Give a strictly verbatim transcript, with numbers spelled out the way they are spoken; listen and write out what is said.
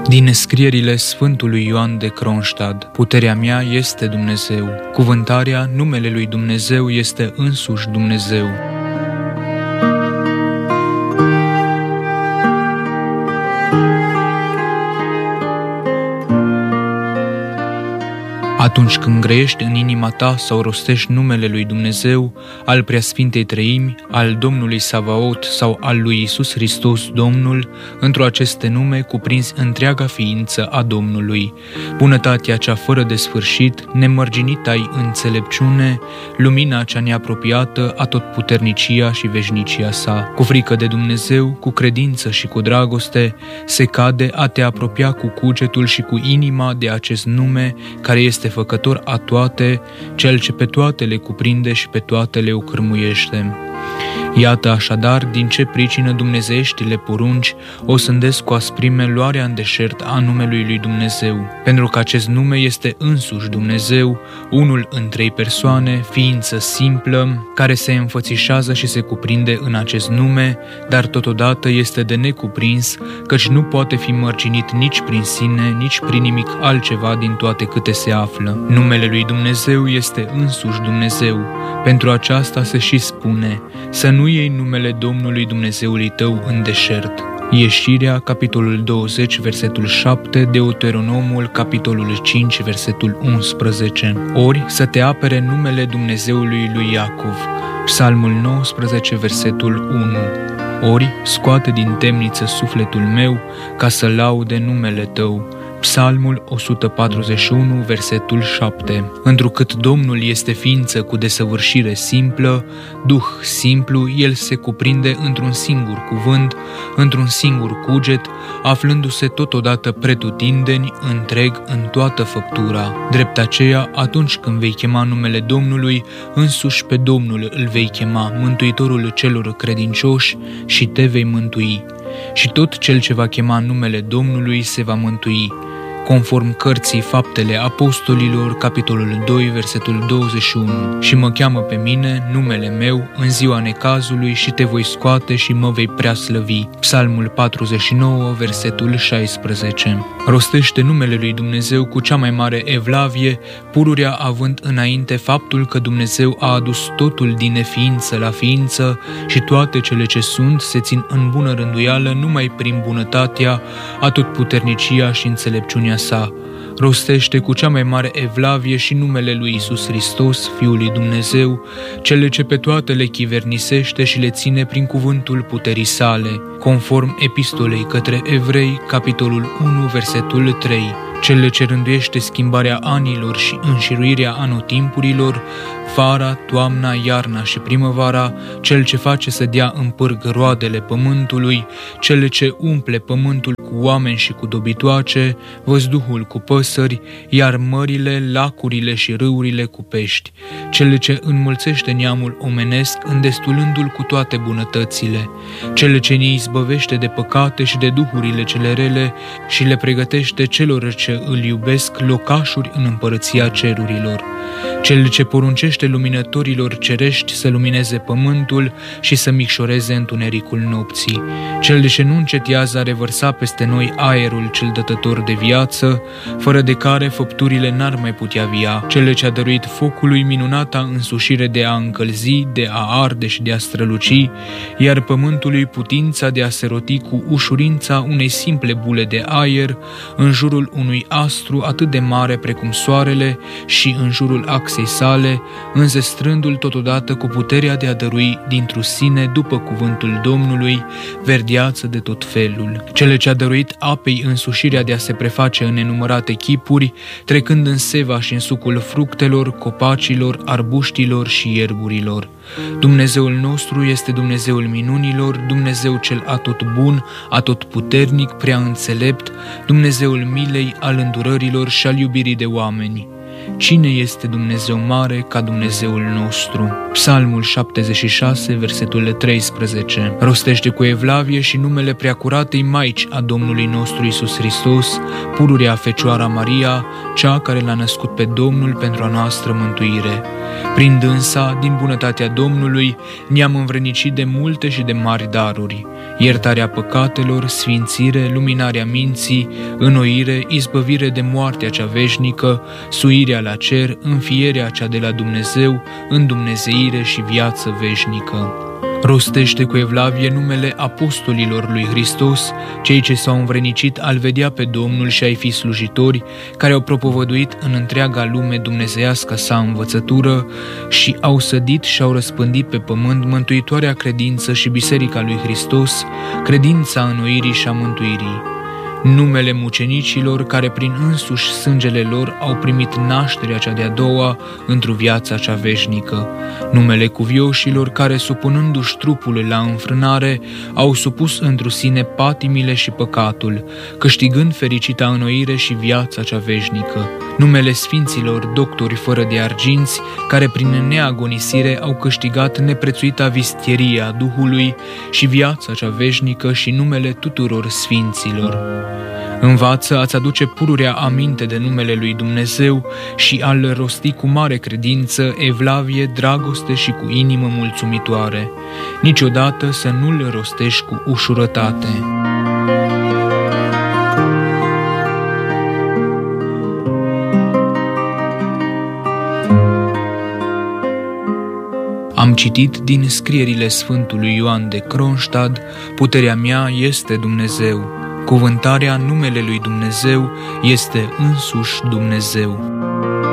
Din scrierile Sfântului Ioan de Kronstadt: puterea mea este Dumnezeu. Cuvântarea, numele lui Dumnezeu este însuși Dumnezeu. Atunci când grăiești în inima ta sau rostești numele lui Dumnezeu, al Preasfintei Treimi, al Domnului Savaot sau al lui Iisus Hristos Domnul, într-o aceste nume cuprinzi întreaga ființă a Domnului. Bunătatea cea fără de sfârșit, nemărginit ai înțelepciune, lumina cea neapropiată, atotputernicia și veșnicia sa. Cu frică de Dumnezeu, cu credință și cu dragoste, se cade a te apropia cu cugetul și cu inima de acest nume, care este făcător a toate, cel ce pe toate le cuprinde și pe toate le ocârmuiește. Iată așadar din ce pricină dumnezeieștile porunci o sândesc cu asprime luarea în deșert a numelui lui Dumnezeu, pentru că acest nume este însuși Dumnezeu, unul în trei persoane, ființă simplă, care se înfățișează și se cuprinde în acest nume, dar totodată este de necuprins, căci nu poate fi mărginit nici prin sine, nici prin nimic altceva din toate câte se află. Numele lui Dumnezeu este însuși Dumnezeu. Pentru aceasta se și spune: să nu iei numele Domnului Dumnezeului tău în deșert. Ieșirea, capitolul douăzeci, versetul șapte, Deuteronomul, capitolul cinci, versetul unsprezece. Ori să te apere numele Dumnezeului lui Iacov. Psalmul nouăsprezece, versetul unu. Ori scoate din temniță sufletul meu ca să laude numele tău. Psalmul o sută patruzeci și unu, versetul șapte. Întrucât Domnul este ființă cu desăvârșire simplă, Duh simplu, El se cuprinde într-un singur cuvânt, într-un singur cuget, aflându-se totodată pretutindeni, întreg în toată făptura. Drept aceea, atunci când vei chema numele Domnului, însuși pe Domnul îl vei chema, Mântuitorul celor credincioși, și te vei mântui. Și tot cel ce va chema numele Domnului se va mântui. Conform cărții Faptele Apostolilor, capitolul doi, versetul douăzeci și unu. Și mă cheamă pe mine, numele meu, în ziua necazului și te voi scoate și mă vei preaslăvi. Psalmul patruzeci și nouă, versetul șaisprezece. Rostește numele lui Dumnezeu cu cea mai mare evlavie, pururea având înainte faptul că Dumnezeu a adus totul din neființă la ființă și toate cele ce sunt se țin în bună rânduială numai prin bunătatea, atotputernicia și înțelepciunea sa. Rostește cu cea mai mare evlavie și numele lui Iisus Hristos, Fiul lui Dumnezeu, cele ce pe toate le chivernisește și le ține prin cuvântul puterii sale, conform epistolei către evrei, capitolul unu, versetul trei. Cele ce rânduiește schimbarea anilor și înșiruirea anotimpurilor, vara, toamna, iarna și primăvara, cel ce face să dea în pârg roadele pământului, cele ce umple pământul cu oameni și cu dobitoace, văzduhul cu păsări, iar mările, lacurile și râurile cu pești, cele ce înmulțește neamul omenesc, îndestulându-l cu toate bunătățile, cele ce ne izbăvește de păcate și de duhurile cele rele și le pregătește celor ce îl iubesc locașuri în împărăția cerurilor, cel ce poruncește luminătorilor cerești să lumineze pământul și să micșoreze întunericul nopții, cel ce nu încetează a revărsa peste noi aerul cel dătător de viață, fără de care făpturile n-ar mai putea via, cel ce a dăruit focului minunata însușire de a încălzi, de a arde și de a străluci, iar pământului putința de a se roti cu ușurința unei simple bule de aer în jurul unui astru atât de mare precum soarele și în jurul axei sale, înzestrându-l totodată cu puterea de a dărui dintr-o sine, după cuvântul Domnului, verdeață de tot felul. Cele ce a dăruit apei însușirea de a se preface în nenumărate chipuri, trecând în seva și în sucul fructelor, copacilor, arbuștilor și ierburilor. Dumnezeul nostru este Dumnezeul minunilor, Dumnezeu cel atot bun, atot puternic, prea înțelept, Dumnezeul milei, al îndurărilor și al iubirii de oameni. Cine este Dumnezeu mare ca Dumnezeul nostru? Psalmul șaptezeci și șase, versetul treisprezece. Rostește cu evlavie și numele preacuratei Maici a Domnului nostru Iisus Hristos, pururea Fecioara Maria, cea care l-a născut pe Domnul pentru a noastră mântuire. Prin dânsa, din bunătatea Domnului, ne-am învrednicit de multe și de mari daruri. iertarea păcatelor, sfințire, luminarea minții, înnoire, izbăvire de moartea cea veșnică, suirea la cer, înfierea cea de la Dumnezeu, îndumnezeire și viață veșnică. Rostește cu evlavie numele apostolilor lui Hristos, cei ce s-au învrednicit al vedea pe Domnul și ai fi slujitori, care au propovăduit în întreaga lume dumnezeiasca sa învățătură și au sădit și au răspândit pe pământ mântuitoarea credință și biserica lui Hristos, credința înnoirii și a mântuirii. Numele mucenicilor care prin însuși sângele lor au primit nașterea cea de-a doua într-o viața cea veșnică. Numele cuvioșilor care, supunându-și trupul la înfrânare, au supus întru sine patimile și păcatul, câștigând fericita înnoire și viața cea veșnică. Numele sfinților doctori fără de arginți, care prin neagonisire au câștigat neprețuita vistierie a Duhului și viața cea veșnică și numele tuturor sfinților. Învață a-ți aduce pururea aminte de numele lui Dumnezeu și a-L rosti cu mare credință, evlavie, dragoste și cu inimă mulțumitoare. Niciodată să nu-L rostești cu ușurătate. Am citit din scrierile Sfântului Ioan de Kronstadt, puterea mea este Dumnezeu. Cuvântarea numele lui Dumnezeu este însuși Dumnezeu.